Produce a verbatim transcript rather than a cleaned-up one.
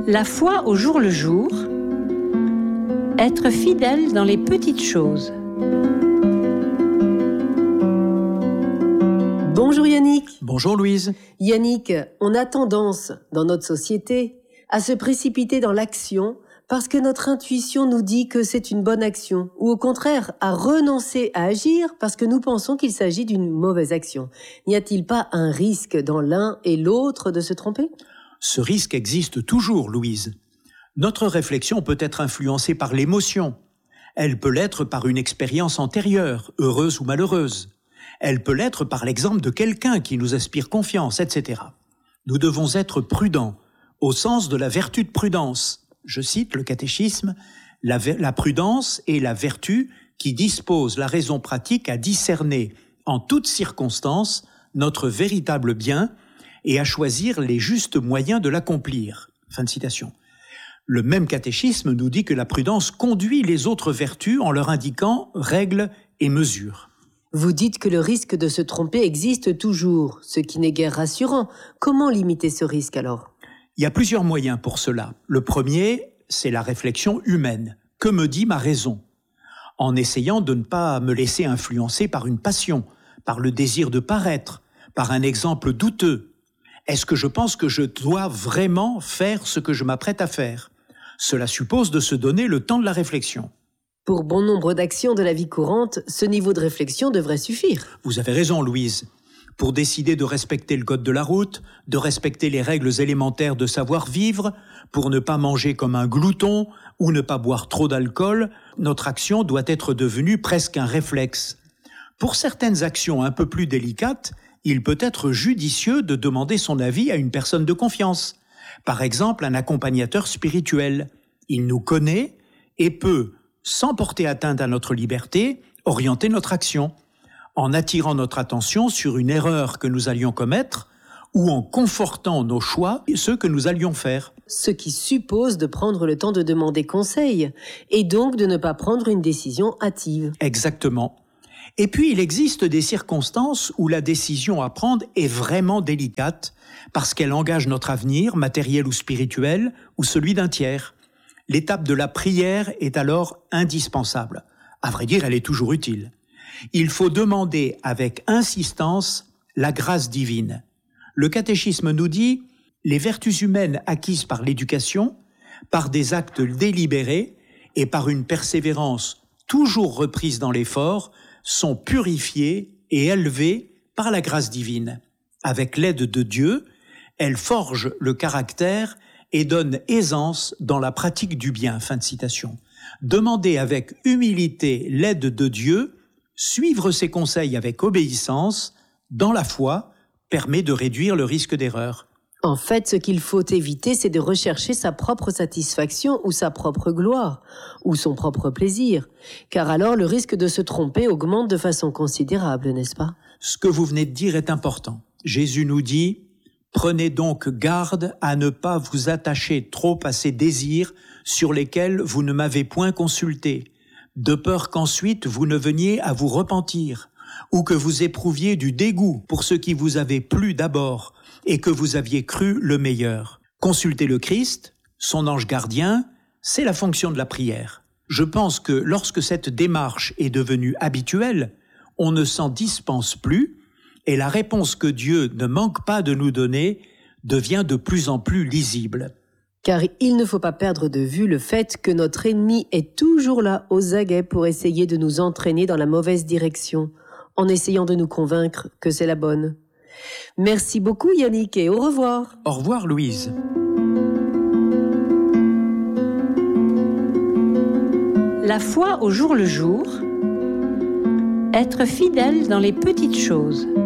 La foi au jour le jour, être fidèle dans les petites choses. Bonjour Yannick. Bonjour Louise. Yannick, on a tendance, dans notre société, à se précipiter dans l'action parce que notre intuition nous dit que c'est une bonne action, ou au contraire, à renoncer à agir parce que nous pensons qu'il s'agit d'une mauvaise action. N'y a-t-il pas un risque dans l'un et l'autre de se tromper ? Ce risque existe toujours, Louise. Notre réflexion peut être influencée par l'émotion. Elle peut l'être par une expérience antérieure, heureuse ou malheureuse. Elle peut l'être par l'exemple de quelqu'un qui nous inspire confiance, et cetera. Nous devons être prudents, au sens de la vertu de prudence. Je cite le catéchisme, la, la prudence est la vertu qui dispose la raison pratique à discerner en toutes circonstances notre véritable bien et à choisir les justes moyens de l'accomplir. Fin de citation. Le même catéchisme nous dit que la prudence conduit les autres vertus en leur indiquant règles et mesures. Vous dites que le risque de se tromper existe toujours, ce qui n'est guère rassurant. Comment limiter ce risque alors ? Il y a plusieurs moyens pour cela. Le premier, c'est la réflexion humaine. Que me dit ma raison ? En essayant de ne pas me laisser influencer par une passion, par le désir de paraître, par un exemple douteux. Est-ce que je pense que je dois vraiment faire ce que je m'apprête à faire ? Cela suppose de se donner le temps de la réflexion. Pour bon nombre d'actions de la vie courante, ce niveau de réflexion devrait suffire. Vous avez raison, Louise. Pour décider de respecter le code de la route, de respecter les règles élémentaires de savoir-vivre, pour ne pas manger comme un glouton ou ne pas boire trop d'alcool, notre action doit être devenue presque un réflexe. Pour certaines actions un peu plus délicates, il peut être judicieux de demander son avis à une personne de confiance. Par exemple, un accompagnateur spirituel. Il nous connaît et peut, sans porter atteinte à notre liberté, orienter notre action, en attirant notre attention sur une erreur que nous allions commettre ou en confortant nos choix et ceux que nous allions faire. Ce qui suppose de prendre le temps de demander conseil et donc de ne pas prendre une décision hâtive. Exactement. Et puis, il existe des circonstances où la décision à prendre est vraiment délicate parce qu'elle engage notre avenir, matériel ou spirituel, ou celui d'un tiers. L'étape de la prière est alors indispensable. À vrai dire, elle est toujours utile. Il faut demander avec insistance la grâce divine. Le catéchisme nous dit « Les vertus humaines acquises par l'éducation, par des actes délibérés et par une persévérance toujours reprise dans l'effort, sont purifiées et élevées par la grâce divine. Avec l'aide de Dieu, elles forgent le caractère et donnent aisance dans la pratique du bien. » Fin de citation. Demander avec humilité l'aide de Dieu, suivre ses conseils avec obéissance, dans la foi, permet de réduire le risque d'erreur. En fait, ce qu'il faut éviter, c'est de rechercher sa propre satisfaction ou sa propre gloire, ou son propre plaisir, car alors le risque de se tromper augmente de façon considérable, n'est-ce pas ? Ce que vous venez de dire est important. Jésus nous dit « Prenez donc garde à ne pas vous attacher trop à ces désirs sur lesquels vous ne m'avez point consulté, de peur qu'ensuite vous ne veniez à vous repentir, ou que vous éprouviez du dégoût pour ce qui vous avait plu d'abord, et que vous aviez cru le meilleur. Consulter le Christ, son ange gardien, c'est la fonction de la prière. Je pense que lorsque cette démarche est devenue habituelle, on ne s'en dispense plus, et la réponse que Dieu ne manque pas de nous donner devient de plus en plus lisible. Car il ne faut pas perdre de vue le fait que notre ennemi est toujours là aux aguets pour essayer de nous entraîner dans la mauvaise direction, en essayant de nous convaincre que c'est la bonne. Merci beaucoup Yannick et au revoir. Au revoir Louise. La foi au jour le jour, être fidèle dans les petites choses.